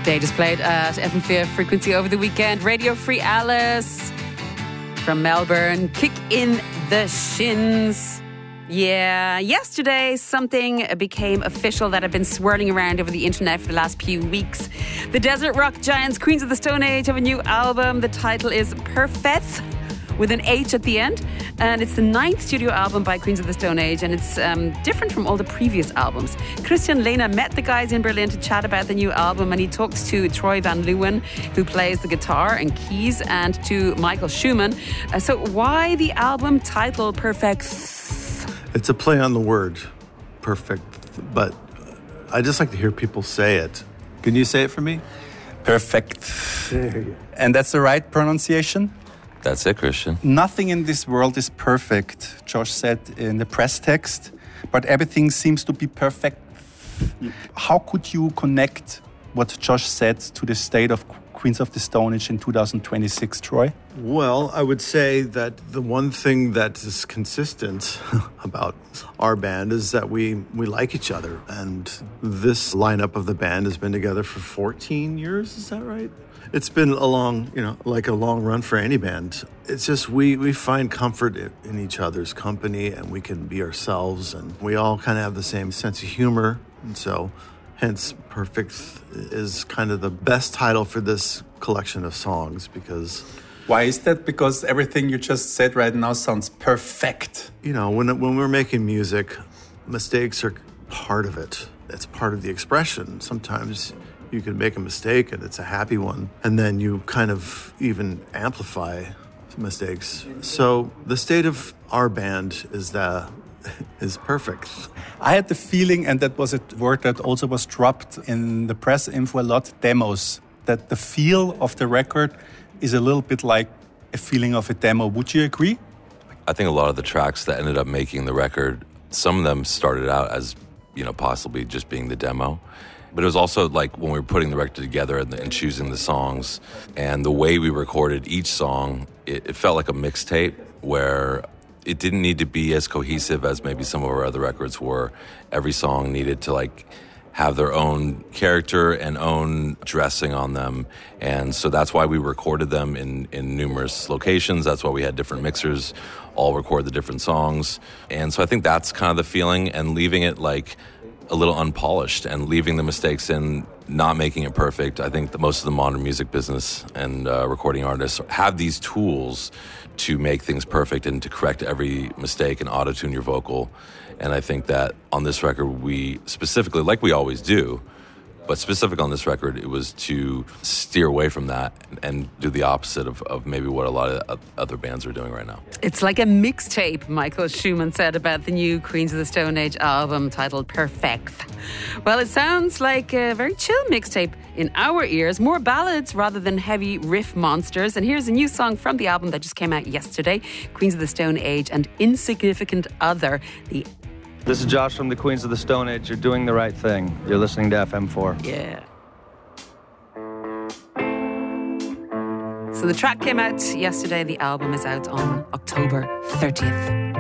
They just played at FM4 Frequency over the weekend. Radio Free Alice from Melbourne. Kick in the shins. Yeah, yesterday something became official that had been swirling around over the internet for the last few weeks. The desert rock giants Queens of the Stone Age have a new album. The title is Perfect, with an H at the end. And it's the 9th studio album by Queens of the Stone Age, and it's different from all the previous albums. Christian Lehner met the guys in Berlin to chat about the new album, and he talks to Troy Van Leeuwen, who plays the guitar and keys, and to Michael Schumann. So why the album title Perfect? It's a play on the word, perfect, but I just like to hear people say it. Can you say it for me? Perfect. And that's the right pronunciation? That's it, Christian. Nothing in this world is perfect, Josh said in the press text, but everything seems to be perfect. How could you connect what Josh said to the state of Queens of the Stone Age in 2026, Troy? Well, I would say that the one thing that is consistent about our band is that we like each other. And this lineup of the band has been together for 14 years, is that right? It's been a long run for any band. It's just we find comfort in each other's company, and we can be ourselves, and we all kind of have the same sense of humor. And so, hence, Perfect is kind of the best title for this collection of songs, because... Why is that? Because everything you just said right now sounds perfect. You know, when we're making music, mistakes are part of it. It's part of the expression. Sometimes you can make a mistake and it's a happy one, and then you kind of even amplify mistakes. So the state of our band is perfect. I had the feeling, and that was a word that also was dropped in the press info a lot, demos, that the feel of the record is a little bit like a feeling of a demo. Would you agree? I think a lot of the tracks that ended up making the record, some of them started out as, possibly just being the demo. But it was also like when we were putting the record together and choosing the songs, and the way we recorded each song, it felt like a mixtape where it didn't need to be as cohesive as maybe some of our other records were. Every song needed to have their own character and own dressing on them. And so that's why we recorded them in numerous locations. That's why we had different mixers all record the different songs. And so I think that's kind of the feeling, and leaving it a little unpolished and leaving the mistakes in, not making it perfect. I think that most of the modern music business and recording artists have these tools to make things perfect and to correct every mistake and auto-tune your vocal. And I think that on this record, we specifically, like we always do, but specific on this record, it was to steer away from that and do the opposite of maybe what a lot of other bands are doing right now. It's like a mixtape, Michael Schumann said about the new Queens of the Stone Age album titled Perfect. Well, it sounds like a very chill mixtape in our ears, more ballads rather than heavy riff monsters. And here's a new song from the album that just came out yesterday, Queens of the Stone Age and Insignificant Other. This is Josh from the Queens of the Stone Age. You're doing the right thing. You're listening to FM4. Yeah. So the track came out yesterday. The album is out on October 30th.